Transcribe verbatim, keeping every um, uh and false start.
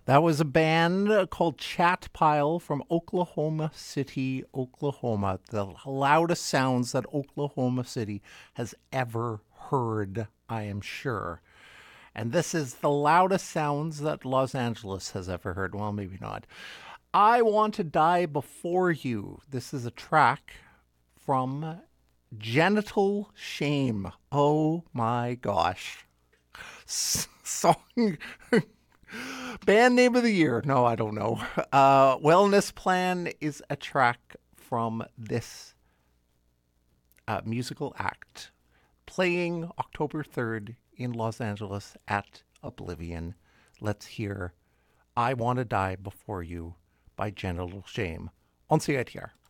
That was a band called Chat Pile from Oklahoma City, Oklahoma. The loudest sounds that Oklahoma City has ever heard, I am sure. And this is the loudest sounds that Los Angeles has ever heard. Well, maybe not. I Want to Die Before You. This is a track from Genital Shame. Oh my gosh. S- song. Band name of the year? No, I don't know. Uh, Wellness Plan is a track from this uh, musical act playing October third in Los Angeles at Oblivion. Let's hear I Want to Die Before You by Genital Shame on C I T R.